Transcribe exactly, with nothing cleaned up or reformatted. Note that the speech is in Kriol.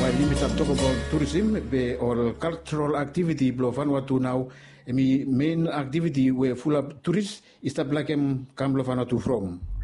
five minutes to talk about tourism or cultural activity below Vanuatu now. The main activity where full of tourists is the black come below Vanuatu from.